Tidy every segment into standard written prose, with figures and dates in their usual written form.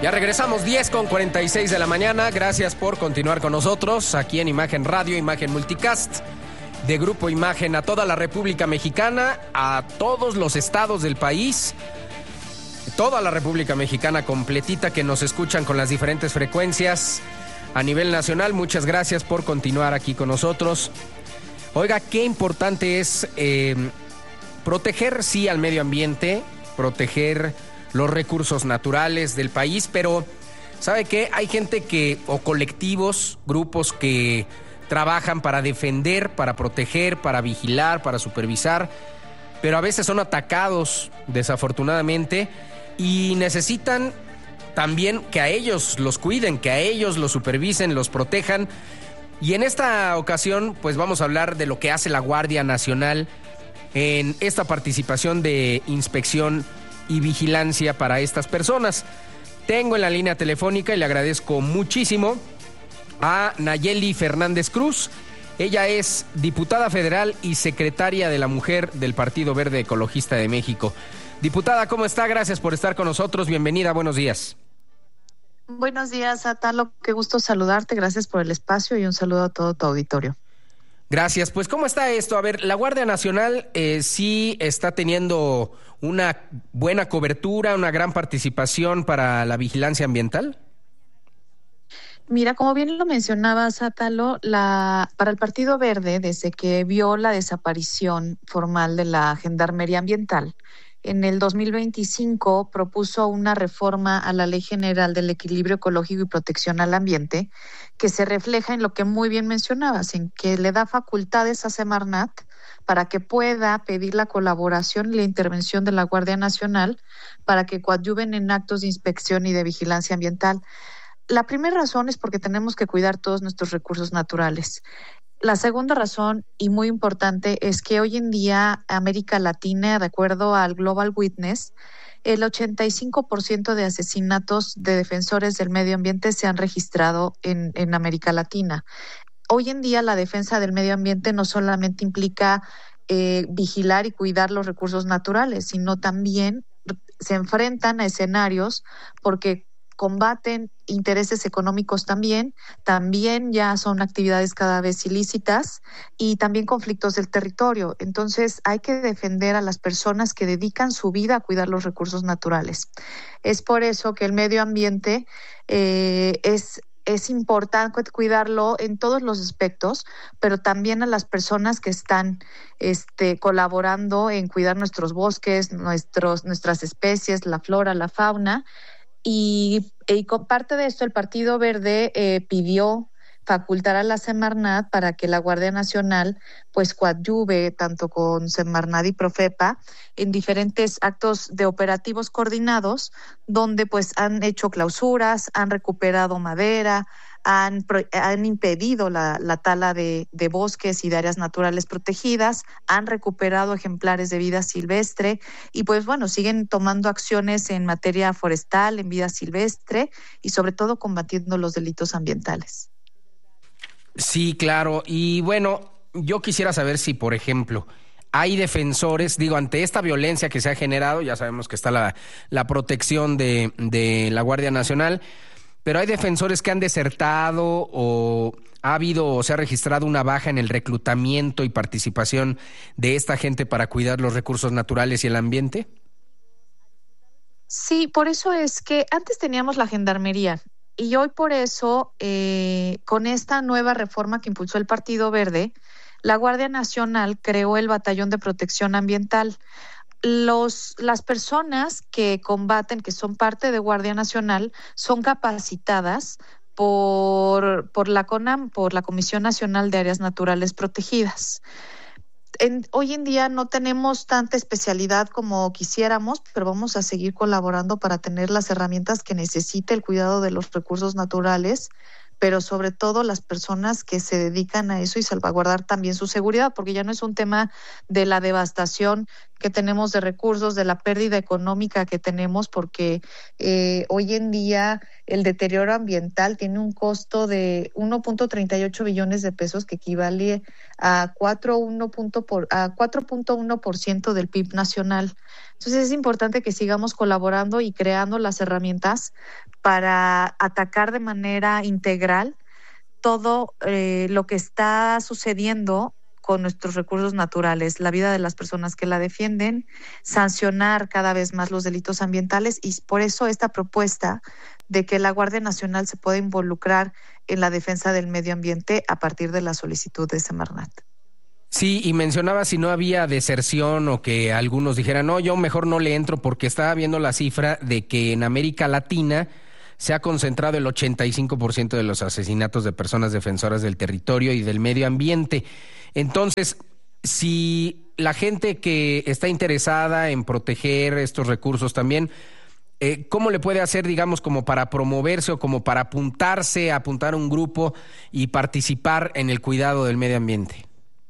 Ya regresamos 10:46 de la mañana. Gracias por continuar con nosotros aquí en Imagen Radio, Imagen Multicast, de Grupo Imagen, a toda la República Mexicana, a todos los estados del país, toda la República Mexicana completita que nos escuchan con las diferentes frecuencias a nivel nacional. Muchas gracias por continuar aquí con nosotros. Oiga, qué importante es proteger, sí, al medio ambiente, proteger los recursos naturales del país, pero ¿sabe qué? Hay gente o colectivos, grupos que trabajan para defender, para proteger, para vigilar, para supervisar, pero a veces son atacados, desafortunadamente, y necesitan también que a ellos los cuiden, que a ellos los supervisen, los protejan. Y en esta ocasión, pues vamos a hablar de lo que hace la Guardia Nacional en esta participación de inspección y vigilancia para estas personas. Tengo en la línea telefónica, y le agradezco muchísimo, a Nayeli Fernández Cruz. Ella es diputada federal y secretaria de la Mujer del Partido Verde Ecologista de México. Diputada, ¿cómo está? Gracias por estar con nosotros. Bienvenida, buenos días. Buenos días, Atalo. Qué gusto saludarte. Gracias por el espacio y un saludo a todo tu auditorio. Gracias. Pues, ¿cómo está esto? A ver, la Guardia Nacional sí está teniendo una buena cobertura, una gran participación para la vigilancia ambiental. Mira, como bien lo mencionabas, Atalo, para el Partido Verde, desde que vio la desaparición formal de la Gendarmería Ambiental, en el 2025 propuso una reforma a la Ley General del Equilibrio Ecológico y Protección al Ambiente, que se refleja en lo que muy bien mencionabas, en que le da facultades a Semarnat para que pueda pedir la colaboración y la intervención de la Guardia Nacional para que coadyuven en actos de inspección y de vigilancia ambiental. La primera razón es porque tenemos que cuidar todos nuestros recursos naturales. La segunda razón, y muy importante, es que hoy en día América Latina, de acuerdo al Global Witness, el 85% de asesinatos de defensores del medio ambiente se han registrado en América Latina. Hoy en día la defensa del medio ambiente no solamente implica vigilar y cuidar los recursos naturales, sino también se enfrentan a escenarios porque combaten intereses económicos también ya son actividades cada vez ilícitas y también conflictos del territorio. Entonces hay que defender a las personas que dedican su vida a cuidar los recursos naturales. Es por eso que el medio ambiente es importante cuidarlo en todos los aspectos, pero también a las personas que están colaborando en cuidar nuestros bosques, nuestras especies, la flora, la fauna. Y con parte de esto, el Partido Verde pidió facultar a la Semarnat para que la Guardia Nacional pues coadyuve tanto con Semarnat y Profepa en diferentes actos de operativos coordinados donde pues han hecho clausuras, han recuperado madera, han impedido la tala de bosques y de áreas naturales protegidas, han recuperado ejemplares de vida silvestre y pues bueno, siguen tomando acciones en materia forestal, en vida silvestre y sobre todo combatiendo los delitos ambientales. Sí, claro. Y bueno, yo quisiera saber si, por ejemplo, hay defensores, ante esta violencia que se ha generado, ya sabemos que está la protección de la Guardia Nacional, pero hay defensores que han desertado o ha habido o se ha registrado una baja en el reclutamiento y participación de esta gente para cuidar los recursos naturales y el ambiente. Sí, por eso es que antes teníamos la Gendarmería. Y hoy por eso, con esta nueva reforma que impulsó el Partido Verde, la Guardia Nacional creó el Batallón de Protección Ambiental. Las personas que combaten, que son parte de Guardia Nacional, son capacitadas por la CONAM, por la Comisión Nacional de Áreas Naturales Protegidas. Hoy en día no tenemos tanta especialidad como quisiéramos, pero vamos a seguir colaborando para tener las herramientas que necesita el cuidado de los recursos naturales, pero sobre todo las personas que se dedican a eso y salvaguardar también su seguridad, porque ya no es un tema de la devastación que tenemos de recursos, de la pérdida económica que tenemos, porque hoy en día el deterioro ambiental tiene un costo de 1.38 billones de pesos, que equivale a 4.1% del PIB nacional. Entonces es importante que sigamos colaborando y creando las herramientas para atacar de manera integral todo lo que está sucediendo con nuestros recursos naturales, la vida de las personas que la defienden, sancionar cada vez más los delitos ambientales, y por eso esta propuesta de que la Guardia Nacional se pueda involucrar en la defensa del medio ambiente a partir de la solicitud de Semarnat. Sí, y mencionaba si no había deserción o que algunos dijeran, no, yo mejor no le entro, porque estaba viendo la cifra de que en América Latina se ha concentrado el 85% de los asesinatos de personas defensoras del territorio y del medio ambiente. Entonces, si la gente que está interesada en proteger estos recursos también, ¿cómo le puede hacer, digamos, como para promoverse o como para apuntar a un grupo y participar en el cuidado del medio ambiente?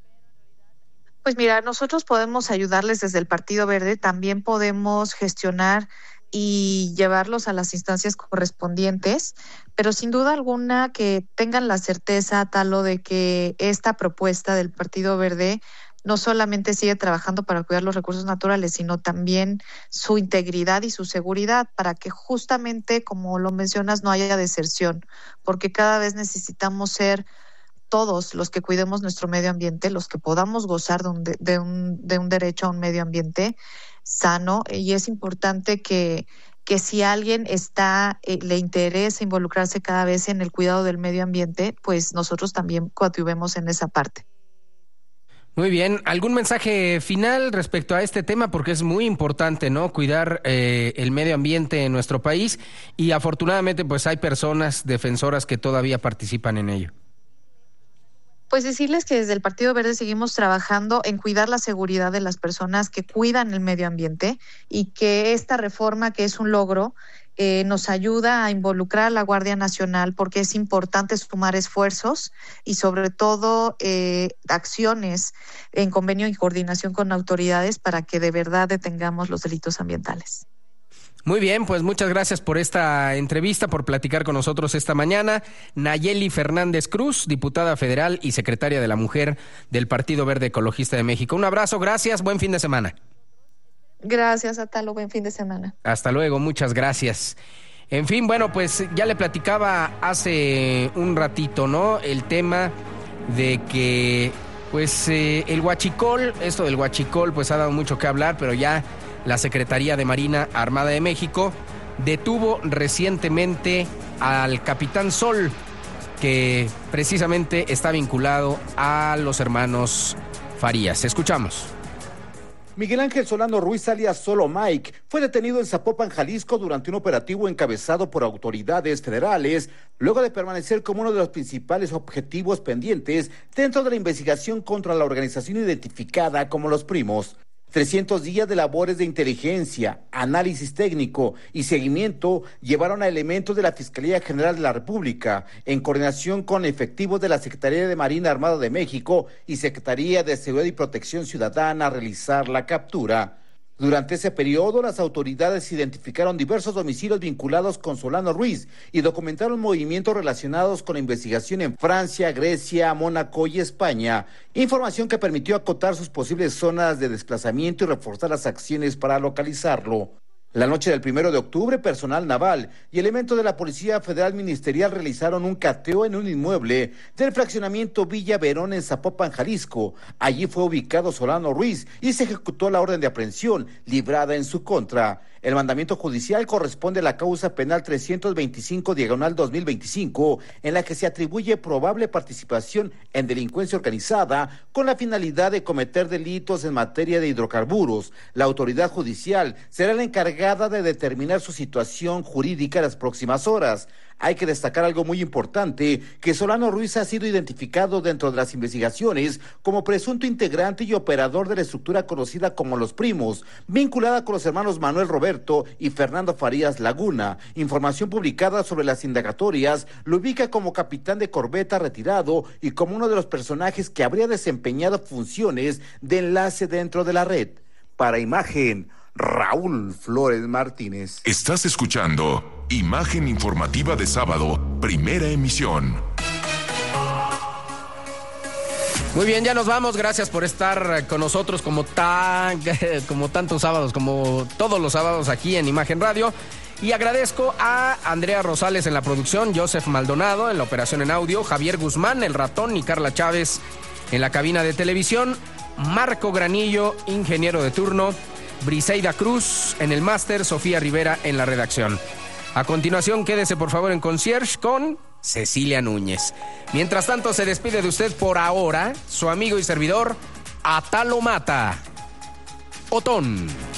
Pues mira, nosotros podemos ayudarles desde el Partido Verde, también podemos gestionar y llevarlos a las instancias correspondientes, pero sin duda alguna que tengan la certeza, Talo, de que esta propuesta del Partido Verde no solamente sigue trabajando para cuidar los recursos naturales, sino también su integridad y su seguridad, para que justamente, como lo mencionas, no haya deserción, porque cada vez necesitamos ser todos los que cuidemos nuestro medio ambiente, los que podamos gozar de un derecho a un medio ambiente sano, y es importante que si alguien le interesa involucrarse cada vez en el cuidado del medio ambiente, pues nosotros también coadyuvemos en esa parte. Muy bien, ¿algún mensaje final respecto a este tema? Porque es muy importante, ¿no? Cuidar el medio ambiente en nuestro país, y afortunadamente pues hay personas defensoras que todavía participan en ello. Pues decirles que desde el Partido Verde seguimos trabajando en cuidar la seguridad de las personas que cuidan el medio ambiente, y que esta reforma, que es un logro, nos ayuda a involucrar a la Guardia Nacional, porque es importante sumar esfuerzos y sobre todo acciones en convenio y coordinación con autoridades para que de verdad detengamos los delitos ambientales. Muy bien, pues muchas gracias por esta entrevista, por platicar con nosotros esta mañana. Nayeli Fernández Cruz, diputada federal y secretaria de la Mujer del Partido Verde Ecologista de México. Un abrazo, gracias, buen fin de semana. Gracias, Atalo, buen fin de semana. Hasta luego, muchas gracias. En fin, bueno, pues ya le platicaba hace un ratito, ¿no? El tema de que, pues, el huachicol, esto del huachicol, pues ha dado mucho que hablar, pero ya la Secretaría de Marina Armada de México detuvo recientemente al Capitán Sol, que precisamente está vinculado a los hermanos Farías. Escuchamos. Miguel Ángel Solano Ruiz, alias Solo Mike, fue detenido en Zapopan, Jalisco, durante un operativo encabezado por autoridades federales, luego de permanecer como uno de los principales objetivos pendientes dentro de la investigación contra la organización identificada como Los Primos. 300 días de labores de inteligencia, análisis técnico y seguimiento llevaron a elementos de la Fiscalía General de la República, en coordinación con efectivos de la Secretaría de Marina Armada de México y Secretaría de Seguridad y Protección Ciudadana, a realizar la captura. Durante ese periodo, las autoridades identificaron diversos domicilios vinculados con Solano Ruiz y documentaron movimientos relacionados con la investigación en Francia, Grecia, Mónaco y España, información que permitió acotar sus posibles zonas de desplazamiento y reforzar las acciones para localizarlo. La noche del 1 de octubre, personal naval y elementos de la Policía Federal Ministerial realizaron un cateo en un inmueble del fraccionamiento Villa Verón en Zapopan, Jalisco. Allí fue ubicado Solano Ruiz y se ejecutó la orden de aprehensión librada en su contra. El mandamiento judicial corresponde a la causa penal 325/2025, en la que se atribuye probable participación en delincuencia organizada con la finalidad de cometer delitos en materia de hidrocarburos. La autoridad judicial será la encargada de determinar su situación jurídica en las próximas horas. Hay que destacar algo muy importante, que Solano Ruiz ha sido identificado dentro de las investigaciones como presunto integrante y operador de la estructura conocida como Los Primos, vinculada con los hermanos Manuel Roberto y Fernando Farías Laguna. Información publicada sobre las indagatorias lo ubica como capitán de corbeta retirado y como uno de los personajes que habría desempeñado funciones de enlace dentro de la red. Para Imagen, Raúl Flores Martínez. Estás escuchando Imagen Informativa de sábado, primera emisión. Muy bien, ya nos vamos. Gracias por estar con nosotros como tantos sábados, como todos los sábados aquí en Imagen Radio. Y agradezco a Andrea Rosales en la producción, Joseph Maldonado en la operación en audio, Javier Guzmán, el ratón, y Carla Chávez en la cabina de televisión, Marco Granillo, ingeniero de turno, Briseida Cruz en el máster, Sofía Rivera en la redacción. A continuación, quédese por favor en Concierge con Cecilia Núñez. Mientras tanto, se despide de usted por ahora su amigo y servidor, Atalo Mata. Otón.